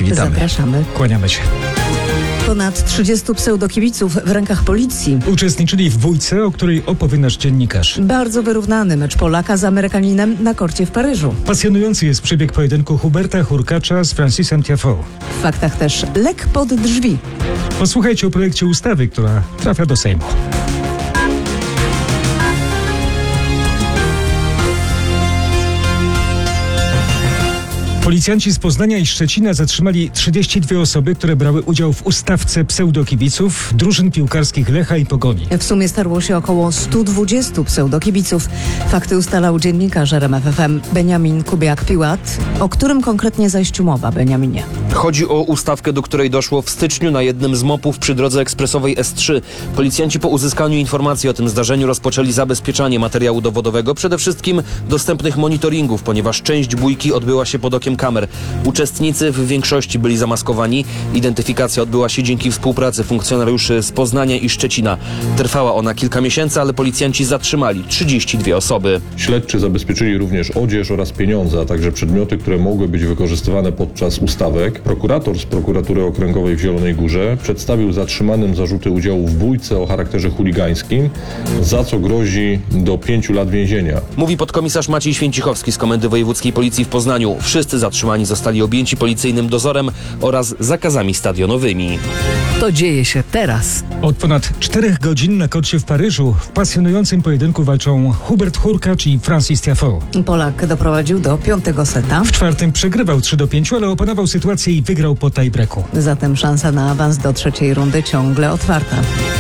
Witamy. Zapraszamy. Kłaniamy się. Ponad 30 pseudokibiców w rękach policji. Uczestniczyli w bójce, o której opowie nasz dziennikarz. Bardzo wyrównany mecz Polaka z Amerykaninem na korcie w Paryżu. Pasjonujący jest przebieg pojedynku Huberta Hurkacza z Francisem Tiafoe. W faktach też lek pod drzwi. Posłuchajcie o projekcie ustawy, która trafia do Sejmu. Policjanci z Poznania i Szczecina zatrzymali 32 osoby, które brały udział w ustawce pseudokibiców drużyn piłkarskich Lecha i Pogoni. W sumie starło się około 120 pseudokibiców. Fakty ustalał dziennikarz RMF FM Beniamin Kubiak-Piłat. O którym konkretnie zajściu mowa, Beniaminie? Chodzi o ustawkę, do której doszło w styczniu na jednym z mopów przy drodze ekspresowej S3. Policjanci po uzyskaniu informacji o tym zdarzeniu rozpoczęli zabezpieczanie materiału dowodowego, przede wszystkim dostępnych monitoringów, ponieważ część bójki odbyła się pod okiem kamer. Uczestnicy w większości byli zamaskowani. Identyfikacja odbyła się dzięki współpracy funkcjonariuszy z Poznania i Szczecina. Trwała ona kilka miesięcy, ale policjanci zatrzymali 32 osoby. Śledczy zabezpieczyli również odzież oraz pieniądze, a także przedmioty, które mogły być wykorzystywane podczas ustawek. Prokurator z Prokuratury Okręgowej w Zielonej Górze przedstawił zatrzymanym zarzuty udziału w bójce o charakterze chuligańskim, za co grozi do 5 lat więzienia. Mówi podkomisarz Maciej Święcichowski z Komendy Wojewódzkiej Policji w Poznaniu. Wszyscy zatrzymani zostali objęci policyjnym dozorem oraz zakazami stadionowymi. To dzieje się teraz. Od ponad 4 godzin na korcie w Paryżu w pasjonującym pojedynku walczą Hubert Hurkacz i Francis Tiafoe. Polak doprowadził do 5. seta. W czwartym przegrywał 3-5, ale opanował sytuację i wygrał po tiebreaku. Zatem szansa na awans do 3. rundy ciągle otwarta.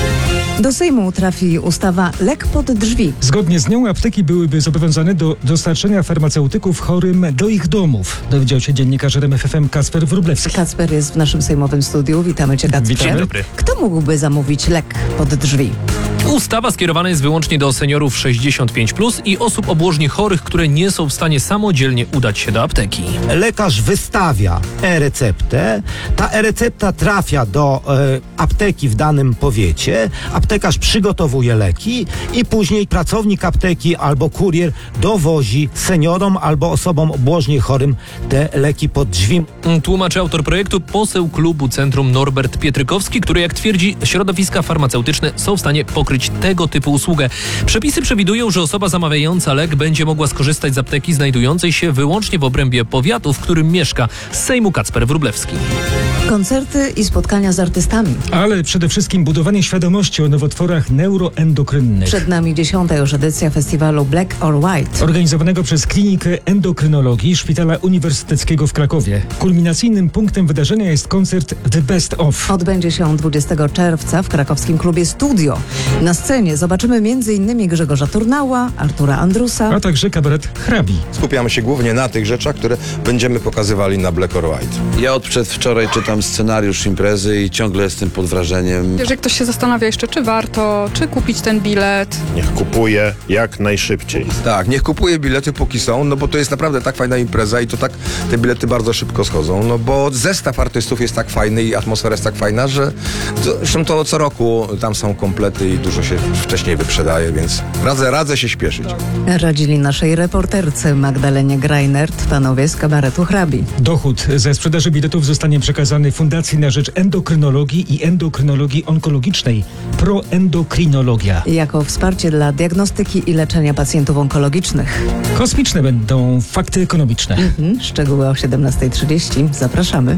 Do Sejmu trafi ustawa lek pod drzwi. Zgodnie z nią apteki byłyby zobowiązane do dostarczenia farmaceutyków chorym do ich domów. Dowiedział się dziennikarz RMF FM Kacper Wróblewski. Kacper jest w naszym sejmowym studiu. Witamy Cię, Kacper. Witamy. Dzień dobry. Kto mógłby zamówić lek pod drzwi? Ustawa skierowana jest wyłącznie do seniorów 65+ i osób obłożnie chorych, które nie są w stanie samodzielnie udać się do apteki. Lekarz wystawia e-receptę, ta e-recepta trafia do apteki w danym powiecie, aptekarz przygotowuje leki i później pracownik apteki albo kurier dowozi seniorom albo osobom obłożnie chorym te leki pod drzwi. Tłumaczy autor projektu, poseł klubu Centrum Norbert Pietrykowski, który, jak twierdzi, środowiska farmaceutyczne są w stanie pokryć tego typu usługę. Przepisy przewidują, że osoba zamawiająca lek będzie mogła skorzystać z apteki znajdującej się wyłącznie w obrębie powiatu, w którym mieszka. Z Sejmu Kacper Wróblewski. Koncerty i spotkania z artystami. Ale przede wszystkim budowanie świadomości o nowotworach neuroendokrynnych. Przed nami 10. już edycja festiwalu Black or White. Organizowanego przez Klinikę Endokrynologii Szpitala Uniwersyteckiego w Krakowie. Kulminacyjnym punktem wydarzenia jest koncert The Best Of. Odbędzie się on 20 czerwca w krakowskim klubie Studio. Na scenie zobaczymy m.in. Grzegorza Turnała, Artura Andrusa, A także kabaret Hrabi. Skupiamy się głównie na tych rzeczach, które będziemy pokazywali na Black or White. Ja od przedwczoraj czytam scenariusz imprezy i ciągle jestem pod wrażeniem. Jeżeli ktoś się zastanawia jeszcze, czy warto, czy kupić ten bilet. Niech kupuje jak najszybciej. Tak, niech kupuje bilety póki są, no bo to jest naprawdę tak fajna impreza i to tak te bilety bardzo szybko schodzą, no bo zestaw artystów jest tak fajny i atmosfera jest tak fajna, że zresztą to co roku tam są komplety i dużo się wcześniej wyprzedaje, więc radzę się śpieszyć. radzili naszej reporterce Magdalenie Greinert panowie z kabaretu Hrabi. Dochód ze sprzedaży biletów zostanie przekazany Fundacji na rzecz Endokrynologii i Endokrynologii Onkologicznej Proendokrinologia. Jako wsparcie dla diagnostyki i leczenia pacjentów onkologicznych. Kosmiczne będą fakty ekonomiczne. Szczegóły o 17:30. Zapraszamy.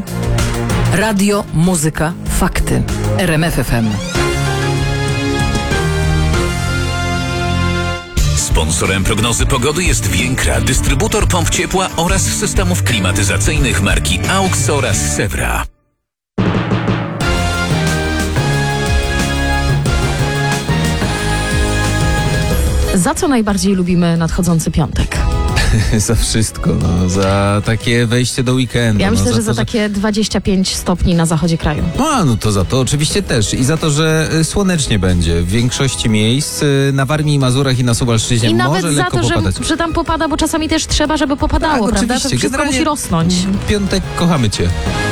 Radio, muzyka, fakty. RMF FM. Sponsorem prognozy pogody jest Więkra, dystrybutor pomp ciepła oraz systemów klimatyzacyjnych marki AUX oraz Sewra. Za co najbardziej lubimy nadchodzący piątek? Za wszystko, no, za takie wejście do weekendu. Ja myślę, że za to, takie 25 stopni na zachodzie kraju. No to za to oczywiście też. I za to, że słonecznie będzie. W większości miejsc na Warmii i Mazurach i na Suwalszczyźnie I może nawet za lekko to, popadać. że tam popada, bo czasami też trzeba, żeby popadało, Tak, prawda? oczywiście. To wszystko Generalnie musi rosnąć. Piątek, kochamy Cię.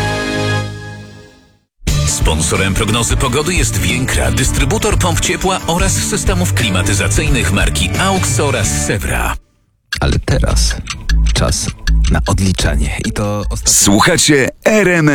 Sponsorem prognozy pogody jest Więkra, dystrybutor pomp ciepła oraz systemów klimatyzacyjnych marki AUX oraz Sewra. Ale teraz czas na odliczanie. I to Słuchacie RMF